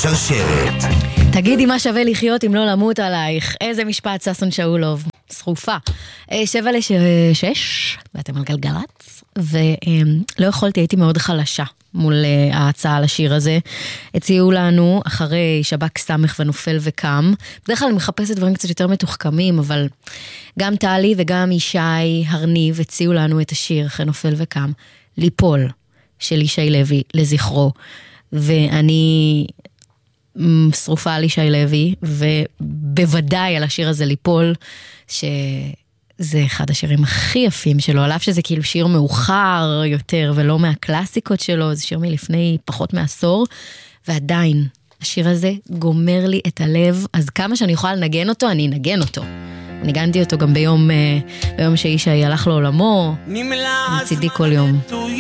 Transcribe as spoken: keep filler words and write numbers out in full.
בשרשרת. תגידי מה שווה לחיות אם לא למות עלייך. איזה משפט, ששון שאולוב. שרופה. שבע לשש, ואתם על גלגלת, ולא יכולתי, הייתי מאוד חלשה מול ההצעה לשיר הזה. הציעו לנו אחרי שבק סמך ונופל וקם. בדרך כלל אני מחפשת דברים קצת יותר מתוחכמים, אבל גם טלי וגם ישי הרניב הציעו לנו את השיר אחרי נופל וקם, ליפול, של ישי לוי, לזכרו. ואני שרופה על ישי לוי, ובוודאי על השיר הזה ליפול, שזה אחד השירים הכי יפים שלו, על אף שזה כאילו שיר מאוחר יותר, ולא מהקלאסיקות שלו, זה שיר מלפני פחות מעשור, ועדיין, השיר הזה גומר לי את הלב, אז כמה שאני יכולה לנגן אותו, אני אנגן אותו. ניגנתי אותו גם ביום, ביום שאישי הלך לעולמו, מצידי כל יום.